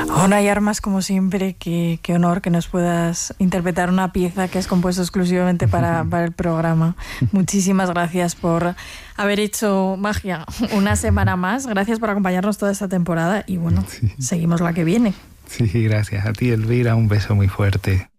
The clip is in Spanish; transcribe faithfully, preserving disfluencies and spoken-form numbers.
Ona y Armas, como siempre, qué, qué honor que nos puedas interpretar una pieza que has compuesto exclusivamente para, para el programa. Muchísimas gracias por haber hecho magia una semana más. Gracias por acompañarnos toda esta temporada y bueno, sí. Seguimos la que viene. Sí, gracias a ti, Elvira. Un beso muy fuerte.